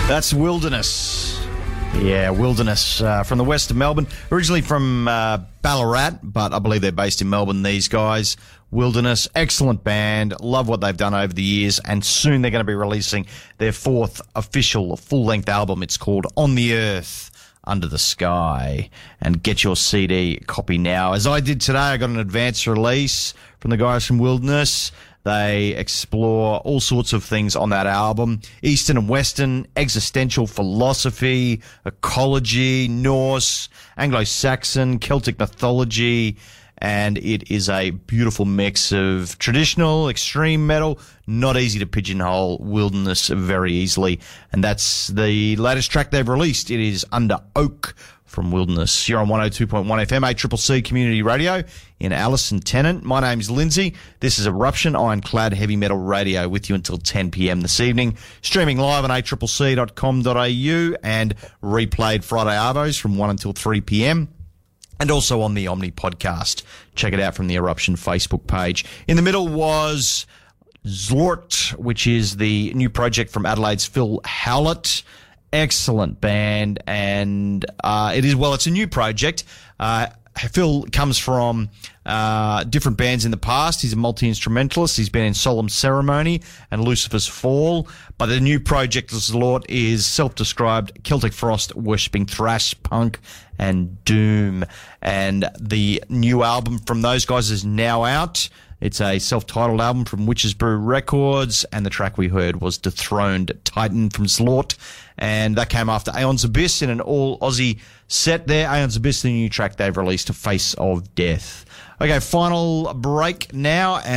That's Wilderness. Yeah, Wilderness from the west of Melbourne. Originally from Ballarat, but I believe they're based in Melbourne, these guys. Wilderness, excellent band. Love what they've done over the years. And soon they're going to be releasing their fourth official full-length album. It's called On the Earth, Under the Sky. And get your CD copy now. As I did today, I got an advance release from the guys from Wilderness. They explore all sorts of things on that album. Eastern and Western, existential philosophy, ecology, Norse, Anglo-Saxon, Celtic mythology, and it is a beautiful mix of traditional, extreme metal. Not easy to pigeonhole Wilderness very easily. And that's the latest track they've released. It is Under Oak from Wilderness. You're on 102.1 FM, ACCC Community Radio in Alice and Tennant. My name's Lindsay. This is Eruption, Ironclad Heavy Metal Radio, with you until 10 p.m. this evening. Streaming live on accc.com.au and replayed Friday Arvos from 1 until 3 p.m. And also on the Omni podcast. Check it out from the Eruption Facebook page. In the middle was Zlort, which is the new project from Adelaide's Phil Howlett. Excellent band, and it's a new project. Phil comes from different bands in the past. He's a multi-instrumentalist. He's been in Solemn Ceremony and Lucifer's Fall. But the new project, Zlort, is self-described Celtic Frost worshipping thrash, punk, and doom. And the new album from those guys is now out. It's a self-titled album from Witches Brew Records, and the track we heard was Dethroned Titan from Zlort, and that came after Aeon's Abyss in an all-Aussie set there. Aeon's Abyss, the new track they've released, Face of Death. Okay, final break now.